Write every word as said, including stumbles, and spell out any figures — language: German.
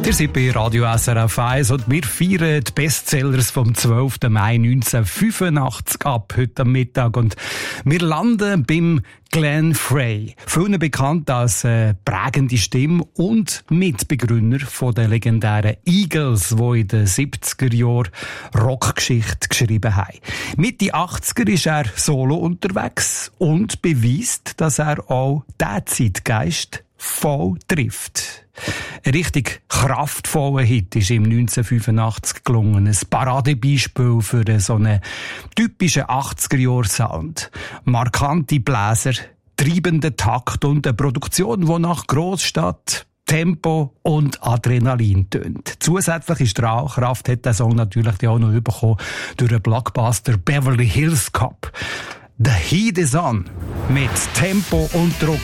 Wir sind bei Radio S R F eins und wir feiern die Bestsellers vom zwölften Mai neunzehnhundertfünfundachtzig ab, heute am Mittag. Und wir landen beim Glenn Frey, vielen bekannt als äh, prägende Stimme und Mitbegründer von den legendären Eagles, die in den siebziger Jahren Rockgeschichte geschrieben haben. Mitte achtziger ist er solo unterwegs und beweist, dass er auch diesen Zeitgeist voll trifft. Ein richtig kraftvoller Hit ist ihm neunzehnhundertfünfundachtzig gelungen. Ein Paradebeispiel für so einen typischen achtziger-Jahr-Sound. Markante Bläser, treibender Takt und eine Produktion, die nach Großstadt Tempo und Adrenalin tönt. Zusätzliche Strahlkraft hat der Song natürlich auch noch bekommen durch den Blockbuster Beverly Hills Cop. The Heat is on mit Tempo und Druck.